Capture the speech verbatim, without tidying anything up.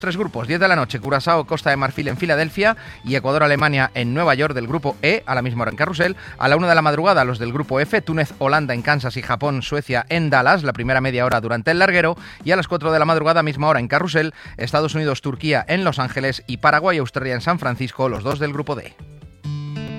Tres grupos, diez de la noche, Curazao, Costa de Marfil en Filadelfia y Ecuador-Alemania en Nueva York del grupo E, a la misma hora en Carrusel. A la una de la madrugada, los del grupo F, Túnez-Holanda en Kansas y Japón-Suecia en Dallas, la primera media hora durante el larguero. Y a las cuatro de la madrugada, misma hora en Carrusel, Estados Unidos-Turquía en Los Ángeles y Paraguay-Australia en San Francisco, los dos del grupo D.